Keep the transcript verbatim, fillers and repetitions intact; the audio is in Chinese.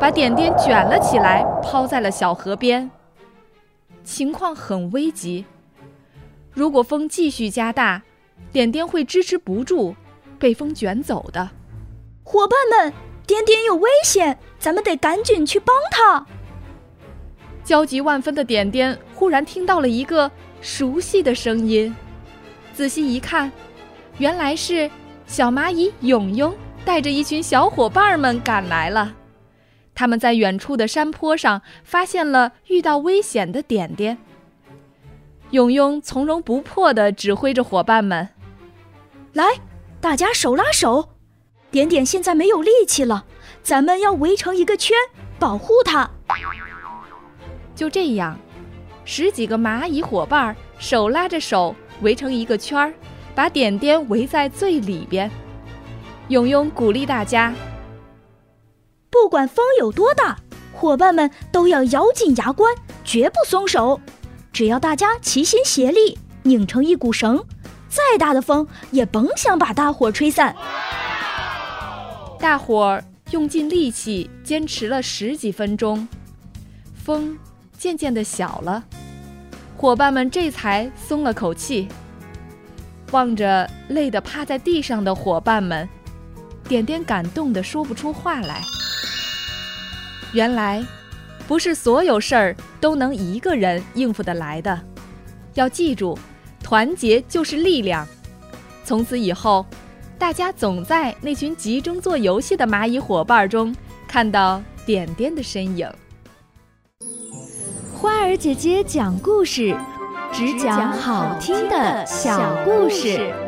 把点点卷了起来，抛在了小河边。情况很危急，如果风继续加大，点点会支持不住，被风卷走的。 伙伴们，点点有危险，咱们得赶紧去帮他。 焦急万分的点点忽然听到了一个熟悉的声音，仔细一看，原来是小蚂蚁永永带着一群小伙伴们赶来了。他们在远处的山坡上发现了遇到危险的点点。永永从容不迫地指挥着伙伴们： 来，大家手拉手，点点现在没有力气了，咱们要围成一个圈，保护它。 就这样，十几个蚂蚁伙伴手拉着手围成一个圈，把点点围在最里边。永永鼓励大家： 不管风有多大，伙伴们都要咬紧牙关，绝不松手。只要大家齐心协力，拧成一股绳，再大的风也甭想把大伙吹散。 大伙儿用尽力气坚持了十几分钟，风渐渐地小了，伙伴们这才松了口气。望着累得趴在地上的伙伴们，点点感动得说不出话来。原来不是所有事儿都能一个人应付得来的，要记住，团结就是力量。从此以后，大家总在那群集中做游戏的蚂蚁伙伴中看到点点的身影。 花儿姐姐讲故事，只讲好听的小故事。